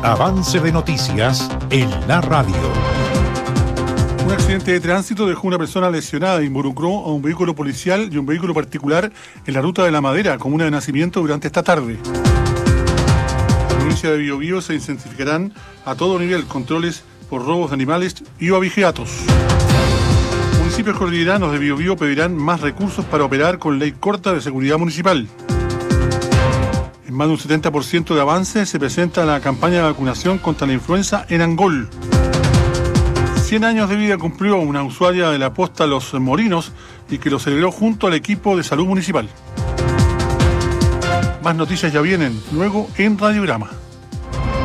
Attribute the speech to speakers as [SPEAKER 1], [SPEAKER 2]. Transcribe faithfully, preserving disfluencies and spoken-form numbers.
[SPEAKER 1] Avance de noticias en la radio.
[SPEAKER 2] Un accidente de tránsito dejó una persona lesionada e involucró a un vehículo policial y un vehículo particular en la ruta de La Madera, comuna de Nacimiento, durante esta tarde. En la provincia de Biobío se intensificarán a todo nivel controles por robos de animales y o abigeatos. Municipios cordilleranos de Biobío pedirán más recursos para operar con ley corta de seguridad municipal. En más de un setenta por ciento de avance se presenta la campaña de vacunación contra la influenza en Angol. cien años de vida cumplió una usuaria de la posta Los Morinos y que lo celebró junto al equipo de salud municipal. Más noticias ya vienen luego en Radiograma.